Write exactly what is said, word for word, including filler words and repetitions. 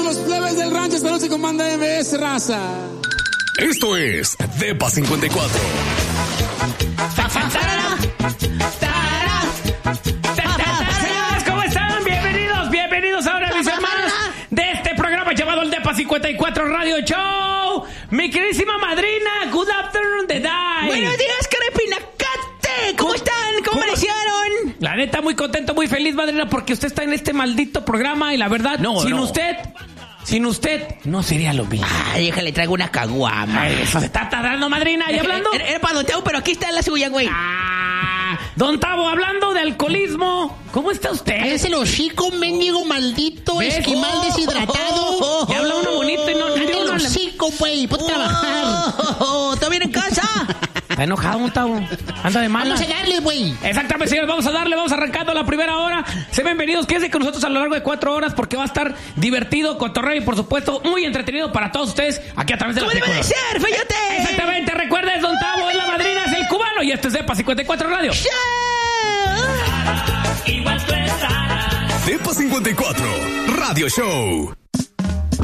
los plebes del rancho. Esta noche comanda M S, raza. Esto es Depa cincuenta y cuatro. Señores, ¿cómo están? Bienvenidos, bienvenidos ahora, mis hermanos, de este programa llamado el Depa cincuenta y cuatro Radio Show. Mi queridísima madrina, good afternoon, the day. Buenos días, Carepinacate. ¿Cómo están? ¿Cómo amanecieron? La neta, muy contento, muy feliz, madrina, porque usted está en este maldito programa y la verdad, no, sin no. usted... Sin usted, no sería lo mismo. Ah, déjale, traigo una caguama. Ay, eso se está tardando, madrina. ¿Y hablando? Era, era para Don Tavo, pero aquí está la suya, güey. Ah, Don Tavo, hablando de alcoholismo, ¿cómo está usted? Es el hocico, mendigo maldito, ¿ves? esquimal Oh, deshidratado. oh, oh, oh. Y habla uno bonito y no... Ande no, el no, no. hocico, güey, ponte a trabajar. Oh, oh, ¿Está bien en casa? Está enojado, Don Tavo. Anda de mala. Vamos a darle, güey. Exactamente, señores, vamos a darle, vamos arrancando la primera hora. Sean bienvenidos, quédense con nosotros a lo largo de cuatro horas porque va a estar divertido, cotorreo y por supuesto muy entretenido para todos ustedes aquí a través de la ¿Cómo debe de Tricolor. ser? ¡Fíjate! Exactamente, recuerden, Don Tavo es la madrina, es el cubano y este es Depa cincuenta y cuatro Radio. Depa cincuenta y cuatro Radio Show.